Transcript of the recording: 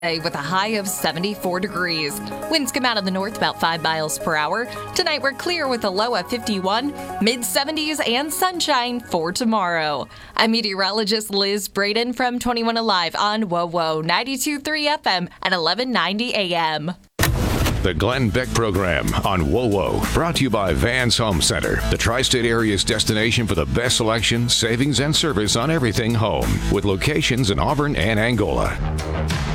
with a high of 74 degrees. Winds come out of the north about 5 miles per hour. Tonight we're clear with a low of 51, mid-70s and sunshine for tomorrow. I'm meteorologist Liz Braden from 21 Alive on WOWO 92.3 FM at 1190 AM. The Glenn Beck Program on WOWO, brought to you by Vans Home Center, the tri-state area's destination for the best selection, savings, and service on everything home, with locations in Auburn and Angola.